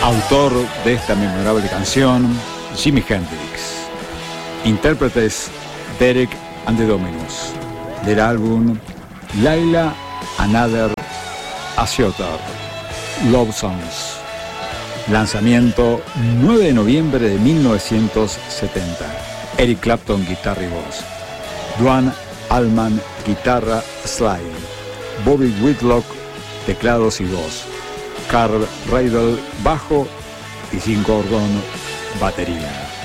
Autor de esta memorable canción, Jimi Hendrix. Intérpretes, Derek and the Dominos. Del álbum Laila Another Asiotar, Love Songs. Lanzamiento 9 de noviembre de 1970. Eric Clapton, guitarra y voz. Duane Allman, guitarra, slide. Bobby Whitlock, teclados y voz. Carl Riddle, bajo, y Jim Gordon, batería.